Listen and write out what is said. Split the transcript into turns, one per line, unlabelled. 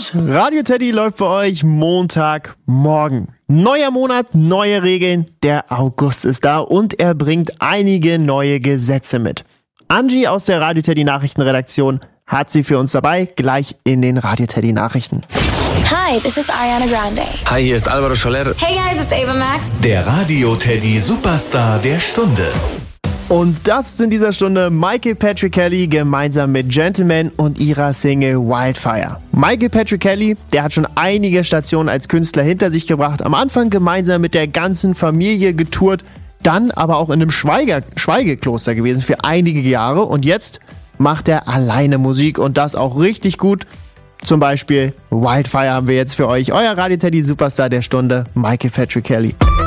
Radio Teddy läuft bei euch Montagmorgen. Neuer Monat, neue Regeln. Der August ist da und er bringt einige neue Gesetze mit. Angie aus der Radio Teddy Nachrichtenredaktion hat sie für uns dabei, gleich in den Radio Teddy Nachrichten.
Hi, this is Ariana Grande.
Hi, hier ist Alvaro Soler.
Hey guys, it's Ava Max.
Der Radio Teddy Superstar der Stunde.
Und das ist in dieser Stunde Michael Patrick Kelly gemeinsam mit Gentleman und ihrer Single Wildfire. Michael Patrick Kelly, der hat schon einige Stationen als Künstler hinter sich gebracht. Am Anfang gemeinsam mit der ganzen Familie getourt, dann aber auch in einem Schweigekloster gewesen für einige Jahre. Und jetzt macht er alleine Musik und das auch richtig gut. Zum Beispiel Wildfire haben wir jetzt für euch. Euer Radio Teddy Superstar der Stunde, Michael Patrick Kelly.